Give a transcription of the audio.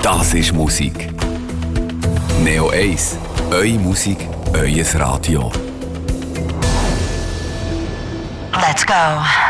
Das ist Musik. Neo 1. Eure Musik, euer Radio. Let's go.